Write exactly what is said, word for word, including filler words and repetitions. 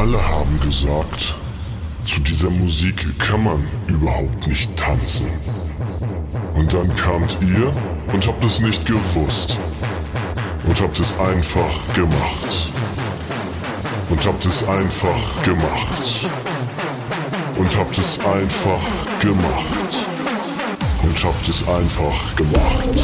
Alle haben gesagt, zu dieser Musik kann man überhaupt nicht tanzen. Und dann kamt ihr und habt es nicht gewusst. Und habt es einfach gemacht. Und habt es einfach gemacht. Und habt es einfach gemacht. Und habt es einfach gemacht.